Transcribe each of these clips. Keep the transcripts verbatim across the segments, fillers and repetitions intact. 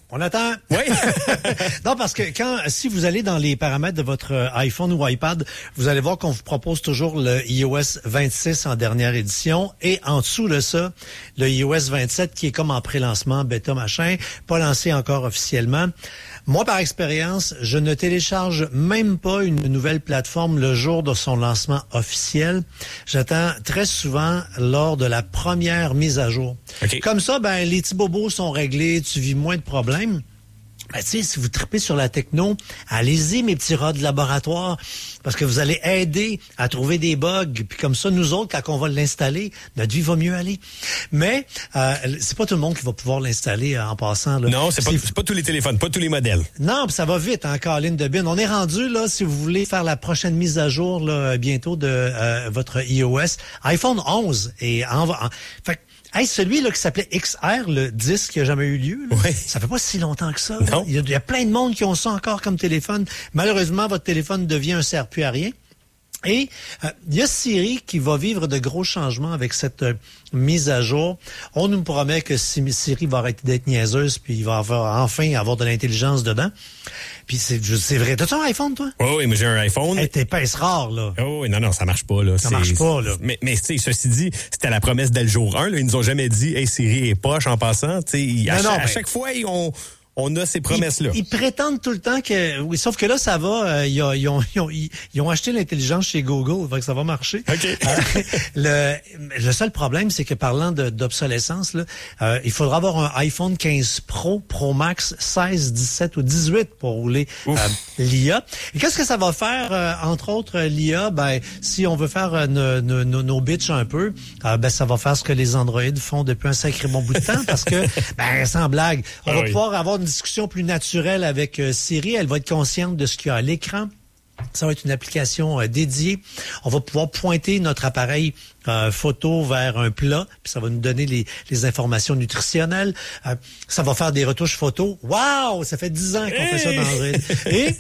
On attend. Oui. Non, parce que quand, si vous allez dans les paramètres de votre iPhone ou iPad, vous allez voir qu'on vous propose toujours le i O S vingt-six en dernière édition et en dessous de ça, le i O S vingt-sept qui est comme en pré-lancement, bêta machin, pas lancé encore officiellement. Moi, par expérience, je ne télécharge même pas une nouvelle plateforme le jour de son lancement officiel. J'attends très souvent lors de la première mise à jour. Okay. Comme ça, ben les petits bobos sont réglés, tu vis moins de problèmes. Ben, tu sais, si vous tripez sur la techno, allez-y, mes petits rats de laboratoire, parce que vous allez aider à trouver des bugs. Puis comme ça, nous autres, quand on va l'installer, notre vie va mieux aller. Mais euh, c'est pas tout le monde qui va pouvoir l'installer euh, en passant. Là. Non, c'est pas, c'est pas tous les téléphones, pas tous les modèles. Non, puis ça va vite, hein, Colin de Bin. On est rendu, là, si vous voulez faire la prochaine mise à jour là, bientôt de euh, votre iOS. iPhone onze est en... en fait Hey, celui là qui s'appelait X R, le dix qui a jamais eu lieu, là, oui. Ça fait pas si longtemps que ça. Non. Il, y a, il y a plein de monde qui ont ça encore comme téléphone. Malheureusement, votre téléphone devient un sert-plus à rien. Et euh, il y a Siri qui va vivre de gros changements avec cette euh, mise à jour. On nous promet que Siri va arrêter d'être niaiseuse puis il va avoir, enfin avoir de l'intelligence dedans. Puis c'est, c'est vrai. T'as-tu un iPhone, toi? Oh, oui, mais j'ai un iPhone. Hey, t'es pince rare, là. Oh, oui, non, non, ça marche pas, là. Ça c'est, marche pas, là. Mais, mais tu sais, ceci dit, c'était la promesse dès le jour un, là. Ils nous ont jamais dit, hey, Siri est poche en passant. Tu sais, à, non, cha- non, à mais... chaque fois, ils ont... On a ces promesses-là. Ils, ils prétendent tout le temps que... Oui, sauf que là, ça va. Euh, ils, ont, ils, ont, ils, ont, ils ont acheté l'intelligence chez Google, fait que ça va marcher. Okay. Euh, le, le seul problème, c'est que parlant de, d'obsolescence, là, euh, il faudra avoir un iPhone quinze Pro, Pro Max, seize, dix-sept ou dix-huit pour rouler euh, l'I A. Et qu'est-ce que ça va faire, euh, entre autres, l'I A? Ben, si on veut faire euh, nos, nos, nos, nos bitches un peu, euh, ben ça va faire ce que les Android font depuis un sacré bon bout de temps, parce que, ben, sans blague, on ah va oui. pouvoir avoir une discussion plus naturelle avec euh, Siri. Elle va être consciente de ce qu'il y a à l'écran. Ça va être une application euh, dédiée. On va pouvoir pointer notre appareil euh, photo vers un plat, puis ça va nous donner les, les informations nutritionnelles. Euh, ça va faire des retouches photos. Wow! Ça fait dix ans qu'on hey! fait ça dans Android. Et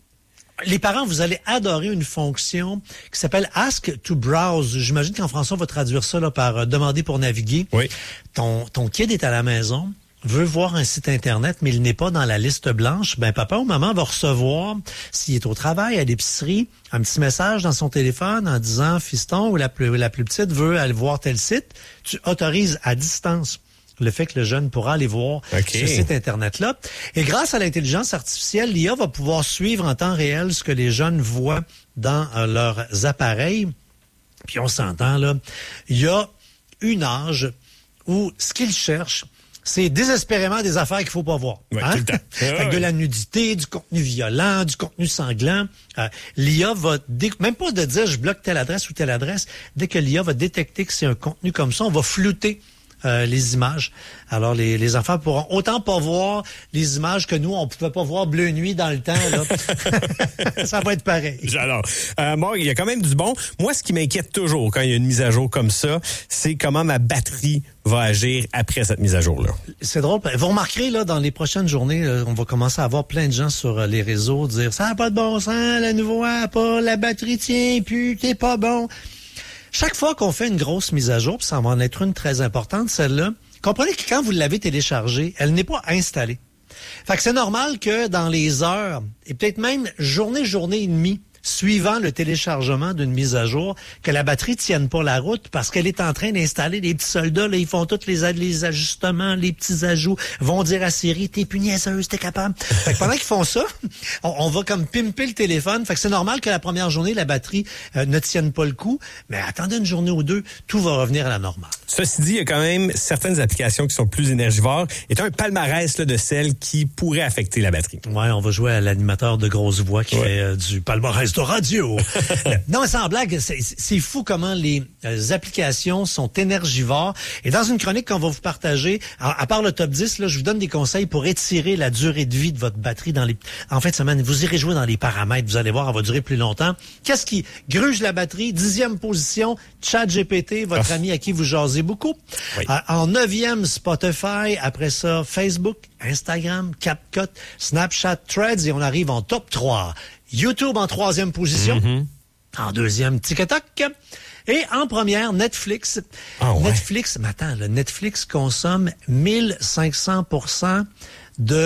les parents, vous allez adorer une fonction qui s'appelle Ask to Browse. J'imagine qu'en français, on va traduire ça là, par euh, demander pour naviguer. Oui. Ton, ton kid est à la maison, veut voir un site Internet, mais il n'est pas dans la liste blanche, ben papa ou maman va recevoir, s'il est au travail, à l'épicerie, un petit message dans son téléphone en disant « Fiston ou la plus, la plus petite veut aller voir tel site », tu autorises à distance le fait que le jeune pourra aller voir okay. ce site Internet-là. Et grâce à l'intelligence artificielle, l'I A va pouvoir suivre en temps réel ce que les jeunes voient dans euh, leurs appareils. Puis on s'entend, là, il y a une âge où ce qu'ils cherchent, c'est désespérément des affaires qu'il faut pas voir. Ouais, hein? tout le temps. Avec ouais. de la nudité, du contenu violent, du contenu sanglant. Euh, L'I A va, dé- même pas de dire je bloque telle adresse ou telle adresse, dès que l'I A va détecter que c'est un contenu comme ça, on va flouter euh, les images. Alors, les, les enfants pourront autant pas voir les images que nous, on pouvait pas voir Bleu Nuit dans le temps. Là. Ça va être pareil. Alors, euh, moi, il y a quand même du bon. Moi, ce qui m'inquiète toujours quand il y a une mise à jour comme ça, c'est comment ma batterie va agir après cette mise à jour-là. C'est drôle. Vous remarquerez, là, dans les prochaines journées, là, on va commencer à avoir plein de gens sur les réseaux dire « Ça n'a pas de bon sens, le nouveau Apple, la batterie tient plus, t'es pas bon. » Chaque fois qu'on fait une grosse mise à jour, puis ça va en être une très importante, celle-là, comprenez que quand vous l'avez téléchargée, elle n'est pas installée. Fait que c'est normal que dans les heures, et peut-être même journée, journée et demie, suivant le téléchargement d'une mise à jour, que la batterie tienne pas la route parce qu'elle est en train d'installer les petits soldats, là, ils font tous les, les ajustements, les petits ajouts, vont dire à Siri, t'es plus niaiseuse, t'es capable. Fait que pendant qu'ils font ça, on, on va comme pimper le téléphone. Fait que c'est normal que la première journée, la batterie euh, ne tienne pas le coup, mais attendez une journée ou deux, tout va revenir à la normale. Ceci dit, il y a quand même certaines applications qui sont plus énergivores et un palmarès là, de celles qui pourraient affecter la batterie. Ouais, on va jouer à l'animateur de grosse voix qui ouais. fait euh, du palmarès de radio. Non, mais sans blague, c'est, c'est fou comment les euh, applications sont énergivores. Et dans une chronique qu'on va vous partager, à, à part le top dix, là, je vous donne des conseils pour étirer la durée de vie de votre batterie dans les. En fin de semaine, vous irez jouer dans les paramètres, vous allez voir, elle va durer plus longtemps. Qu'est-ce qui gruge la batterie? Dixième position, ChatGPT, votre ami à qui vous jasez beaucoup. Oui. Euh, en neuvième, Spotify. Après ça, Facebook, Instagram, CapCut, Snapchat, Threads. Et on arrive en top trois. YouTube en troisième position. Mm-hmm. En deuxième, TikTok. Et en première, Netflix. Ah ouais. Netflix, mais attends, le Netflix consomme mille cinq cents pour cent de